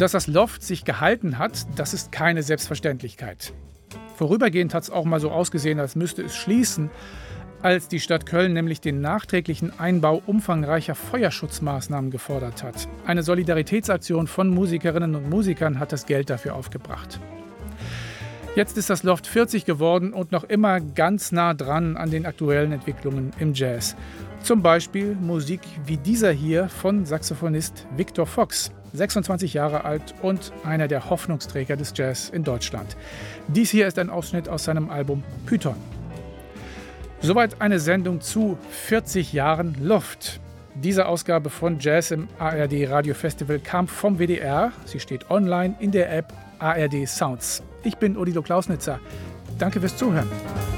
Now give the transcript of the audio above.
Dass das Loft sich gehalten hat, das ist keine Selbstverständlichkeit. Vorübergehend hat es auch mal so ausgesehen, als müsste es schließen, als die Stadt Köln nämlich den nachträglichen Einbau umfangreicher Feuerschutzmaßnahmen gefordert hat. Eine Solidaritätsaktion von Musikerinnen und Musikern hat das Geld dafür aufgebracht. Jetzt ist das Loft 40 geworden und noch immer ganz nah dran an den aktuellen Entwicklungen im Jazz. Zum Beispiel Musik wie dieser hier von Saxophonist Victor Fox, 26 Jahre alt und einer der Hoffnungsträger des Jazz in Deutschland. Dies hier ist ein Ausschnitt aus seinem Album Python. Soweit eine Sendung zu 40 Jahren Loft. Diese Ausgabe von Jazz im ARD Radio Festival kam vom WDR. Sie steht online in der App ARD Sounds. Ich bin Odilo Klausnitzer. Danke fürs Zuhören.